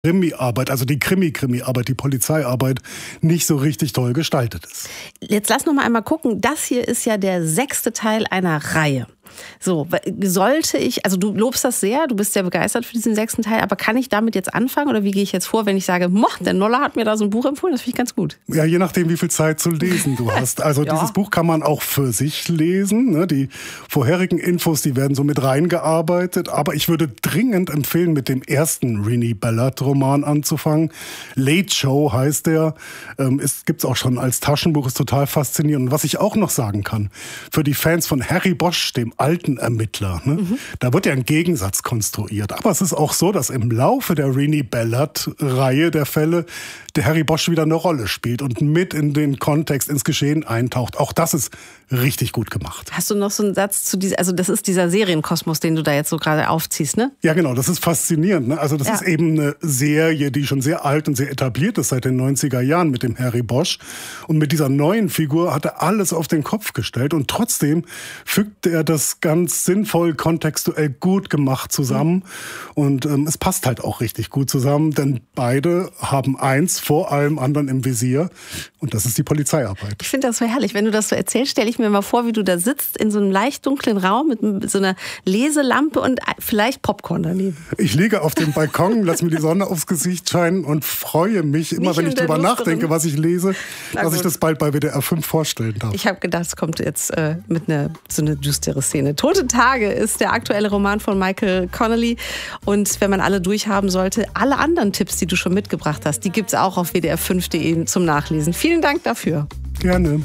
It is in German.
Krimi-Arbeit, also die Krimi-Arbeit, die Polizeiarbeit nicht so richtig toll gestaltet ist. Jetzt lass noch mal einmal gucken. Das hier ist ja der 6. Teil einer Reihe. So, sollte ich, also du lobst das sehr, du bist sehr begeistert für diesen 6. Teil, aber kann ich damit jetzt anfangen oder wie gehe ich jetzt vor, wenn ich sage, der Noller hat mir da so ein Buch empfohlen, das finde ich ganz gut. Ja, je nachdem, wie viel Zeit zu lesen du hast. Also dieses Buch kann man auch für sich lesen. Ne? Die vorherigen Infos, die werden so mit reingearbeitet. Aber ich würde dringend empfehlen, mit dem ersten Renée Ballard-Roman anzufangen. Late Show heißt der. Gibt's auch schon als Taschenbuch, ist total faszinierend. Und was ich auch noch sagen kann, für die Fans von Harry Bosch, dem alten Ermittler, ne? Da wird ja ein Gegensatz konstruiert. Aber es ist auch so, dass im Laufe der Renée Ballard-Reihe der Fälle der Harry Bosch wieder eine Rolle spielt und mit in den Kontext, ins Geschehen eintaucht. Auch das ist richtig gut gemacht. Hast du noch so einen Satz zu diesem, also das ist dieser Serienkosmos, den du da jetzt so gerade aufziehst, ne? Ja, genau, das ist faszinierend. Ne? Also das ist eben eine Serie, die schon sehr alt und sehr etabliert ist seit den 90er Jahren mit dem Harry Bosch. Und mit dieser neuen Figur hat er alles auf den Kopf gestellt und trotzdem fügt er das ganz sinnvoll, kontextuell gut gemacht zusammen. Und es passt halt auch richtig gut zusammen, denn beide haben eins vor allem anderen im Visier und das ist die Polizeiarbeit. Ich finde das so herrlich. Wenn du das so erzählst, stelle ich mir mal vor, wie du da sitzt in so einem leicht dunklen Raum mit so einer Leselampe und vielleicht Popcorn daneben. Ich liege auf dem Balkon, lass mir die Sonne aufs Gesicht scheinen und freue mich immer, wenn ich drüber nachdenke, was ich lese, dass ich das bald bei WDR 5 vorstellen darf. Ich habe gedacht, es kommt jetzt mit so eine düstere Szene. Tote Tage ist der aktuelle Roman von Michael Connelly. Und wenn man alle durchhaben sollte, alle anderen Tipps, die du schon mitgebracht hast, die gibt's auch auf wdr5.de zum Nachlesen. Vielen Dank dafür. Gerne.